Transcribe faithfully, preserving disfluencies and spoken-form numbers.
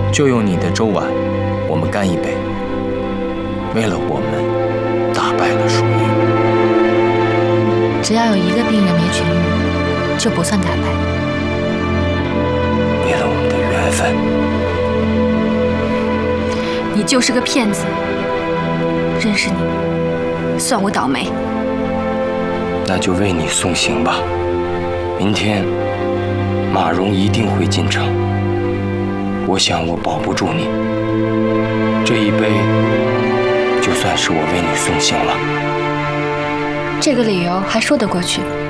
就用你的粥碗，我们干一杯。为了我们打败了蜀玉。 只要有一个病人没痊愈，就不算打败。 为了我们的缘分。 你就是个骗子，认识你，算我倒霉。 那就为你送行吧。明天马蓉一定会进城。我想我保不住你，这一杯就算是我为你送行了。 这个理由还说得过去。